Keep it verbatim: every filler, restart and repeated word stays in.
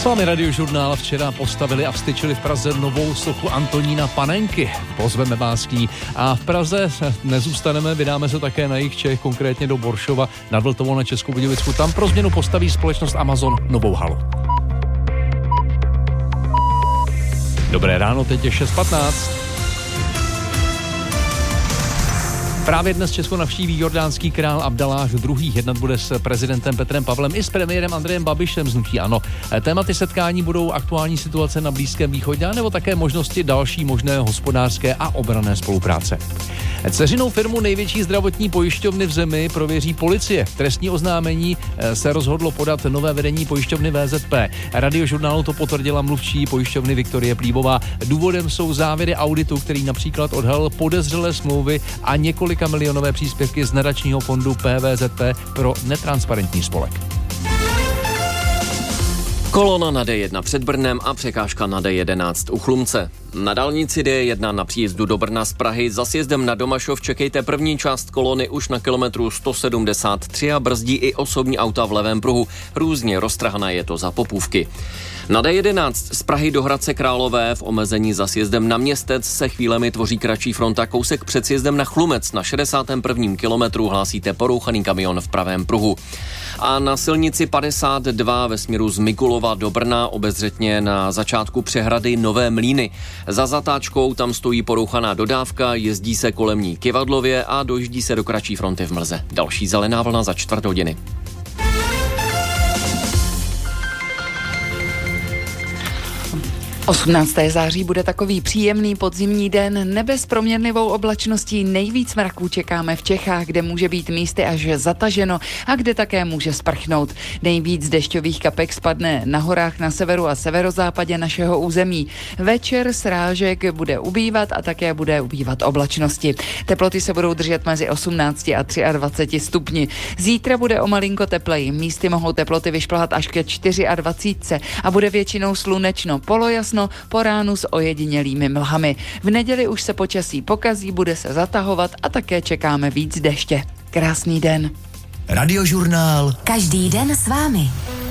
vámi Radiožurnál. Včera postavili a vstyčili v Praze novou sochu Antonína Panenky. Pozveme vás k ní. A v Praze nezůstaneme, vydáme se také na jih Čech, konkrétně do Boršova nad Vltovou na Českou Budějovicku. Tam pro změnu postaví společnost Amazon novou halu. Dobré ráno, teď je šest patnáct. Právě dnes Česko navštíví jordánský král Abdaláh druhý. Jednat bude s prezidentem Petrem Pavlem i s premiérem Andrejem Babišem z hnutí ANO. Tématy setkání budou aktuální situace na Blízkém východě nebo také možnosti další možné hospodářské a obranné spolupráce. Dceřinou firmu největší zdravotní pojišťovny v zemi prověří policie. Trestní oznámení se rozhodlo podat nové vedení pojišťovny V Z P. Radiožurnálu to potvrdila mluvčí pojišťovny Viktorie Plíbová. Důvodem jsou závěry auditu, který například odhalil podezřelé smlouvy a několik milionové příspěvky z nadačního fondu P V Z P pro netransparentní spolek. Kolona na D jedna před Brnem a překážka na D jedenáct u Chlumce. Na dálnici D jedna na příjezdu do Brna z Prahy za sjezdem na Domašov čekejte první část kolony už na kilometru sto sedmdesát tři a brzdí i osobní auta v levém pruhu. Různě roztrhané je to za Popůvky. Na D jedenáct z Prahy do Hradce Králové v omezení za sjezdem na Městec se chvílemi tvoří kratší fronta. Kousek před sjezdem na Chlumec na šedesátém prvním kilometru hlásíte porouchaný kamion v pravém pruhu. A na silnici padesát dva ve směru z Mikulova do Brna obezřetně na začátku přehrady Nové Mlýny. Za zatáčkou tam stojí porouchaná dodávka, jezdí se kolem ní kyvadlově a dojíždí se do kratší fronty v Mlze. Další zelená vlna za čtvrt hodiny. osmnáctého září bude takový příjemný podzimní den, nebe s proměnlivou oblačností. Nejvíc mraků čekáme v Čechách, kde může být místy až zataženo a kde také může sprchnout. Nejvíc dešťových kapek spadne na horách na severu a severozápadě našeho území. Večer srážek bude ubývat a také bude ubývat oblačnosti. Teploty se budou držet mezi osmnáct a dvacet tři stupni. Zítra bude o malinko tepleji. Místy mohou teploty vyšplhat až ke dvacet čtyři a bude většinou slunečno, polojasno, po ránu s ojedinělými mlhami. V neděli už se počasí pokazí, bude se zatahovat a také čekáme víc deště. Krásný den. Radiožurnál. Každý den s vámi.